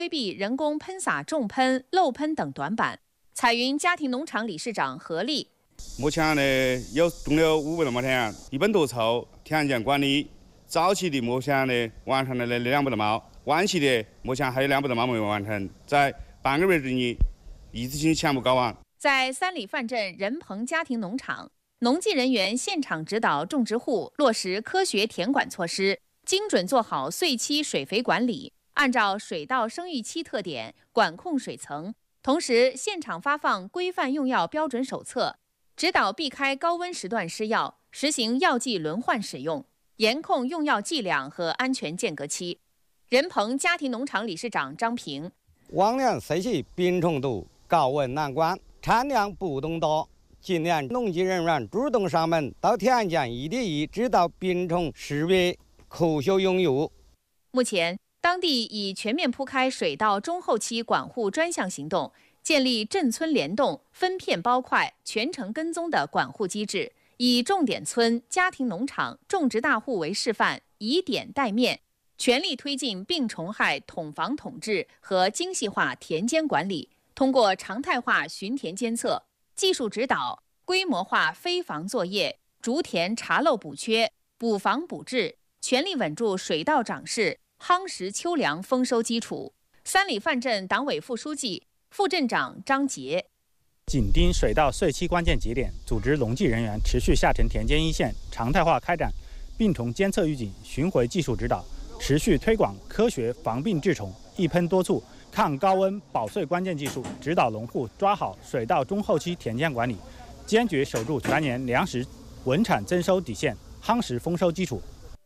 规避人工喷洒重喷、漏喷等短板。彩云家庭农场理事长何丽： 目前呢，有种了500多亩田，一本多臭，田间管理早期的目前呢完成了那200多亩，晚期的目前还有200多亩没完成，在半个月之内一次性全部搞完。 在三里范镇仁鹏家庭农场，农技人员现场指导种植户落实科学田管措施，精准做好穗期水肥管理，按照水稻生育期特点管控水层，同时现场发放规范用药标准手册，指导避开高温时段施药，实行药剂轮换使用，严控用药剂量和安全间隔期。仁鹏家庭农场理事长张平： 往年社区病虫多，高温难管，产量不动多。今年农技人员主动上门到田间1对1指导病虫识别、科学用药。 目前，当地已全面铺开水稻中后期管护专项行动，建立镇村联动、分片包块、全程跟踪的管护机制，以重点村、家庭农场、种植大户为示范，以点带面，全力推进病虫害统防统治和精细化田间管理。通过常态化巡田监测、技术指导、规模化飞防作业，逐田查漏补缺、补防补治，全力稳住水稻长势，夯实秋粮丰收基础。三里范镇党委副书记、副镇长张杰： 紧盯水稻穗期关键节点，组织农技人员持续下沉田间一线，常态化开展病虫监测预警、巡回技术指导，持续推广科学防病治虫、一喷多促、抗高温保穗关键技术，指导农户抓好水稻中后期田间管理，坚决守住全年粮食稳产增收底线，夯实丰收基础。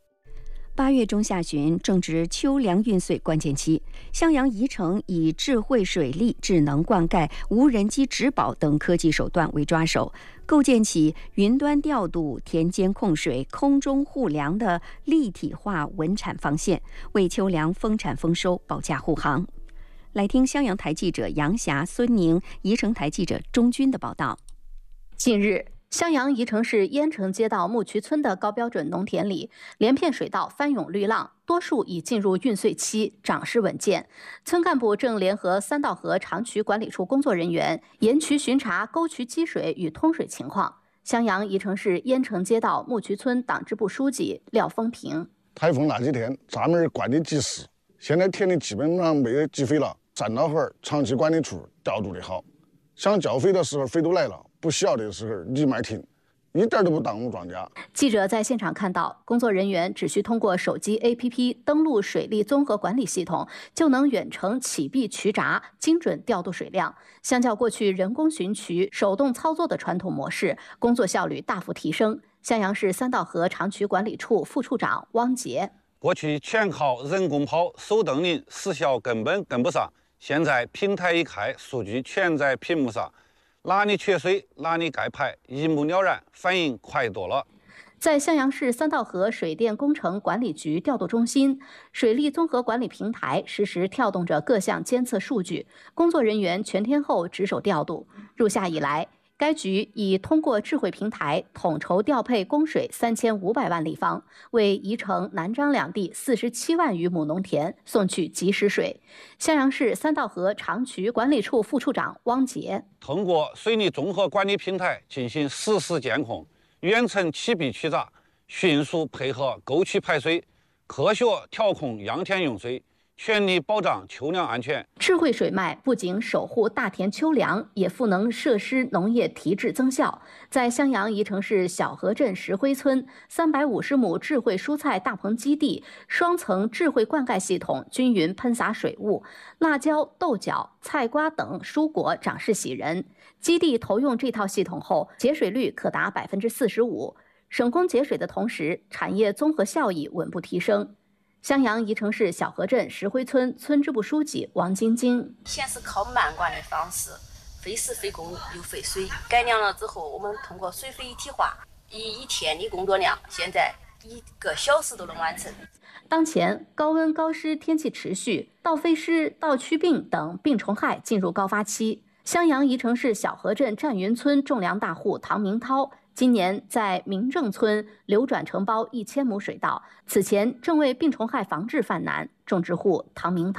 8月中下旬正值秋粮运穗关键期，襄阳宜城以智慧水利、智能灌溉、无人机植保等科技手段为抓手，构建起云端调度、田间控水、空中护粮的立体化稳产防线，为秋粮丰产丰收保驾护航。来听襄阳台记者杨霞、孙宁、宜城台记者钟军的报道。 近日，襄阳宜城市燕城街道木渠村的高标准农田里，连片水稻翻涌绿浪，多数已进入运穗期，长势稳健。村干部正联合三道河长渠管理处工作人员沿渠巡查沟渠积水与通水情况。襄阳宜城市燕城街道木渠村党支部书记廖丰平： 台风那几天专门管理及时，现在田里基本上没有积肥了。三道河长期管理处调度的好，想浇肥的时候肥都来了，不需要的时候立马停，一点都不耽误庄稼。 记者在现场看到，工作人员只需通过手机 APP 登录水利综合管理系统，就能远程启闭渠闸，精准调度水量。相较过去人工巡渠、手动操作的传统模式，工作效率大幅提升。襄阳市三道河长渠管理处副处长汪杰： 过去全靠人工跑、手登临，时效根本跟不上。现在平台一开，数据全在屏幕上，哪里缺水哪里盖排，一目了然，反应快多了。 在襄阳市三道河水电工程管理局调度中心，水利综合管理平台实时跳动着各项监测数据，工作人员全天候值守调度。入夏以来，该局已通过智慧平台统筹调配供水3500万立方，为宜城、南漳两地47万余亩农田送去及时水。襄阳市三道河长渠管理处副处长汪杰： 通过水利综合管理平台进行实时监控，远程启闭渠闸，迅速配合沟渠排水，科学调控秧田用水，全力保障秋粮安全。 智慧水脉不仅守护大田秋粮，也赋能设施农业提质增效。在襄阳宜城市小河镇石灰村350亩智慧蔬菜大棚基地，双层智慧灌溉系统均匀喷洒水雾，辣椒、豆角、菜瓜等蔬果长势喜人。基地投用这套系统后，节水率可达45%，省工节水的同时，产业综合效益稳步提升。襄阳宜城市小河镇石灰村村支部书记王晶晶： 先是靠慢灌的方式，费时费工又费水，改良了之后，我们通过水肥一体化，以1天的工作量，现在1个小时都能完成。 当前高温高湿天气持续，稻飞虱、稻曲病等病虫害进入高发期。襄阳宜城市小河镇占云村种粮大户唐明涛今年在明正村流转承包1000亩水稻，此前正为病虫害防治犯难。种植户唐明涛：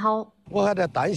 我还在担心。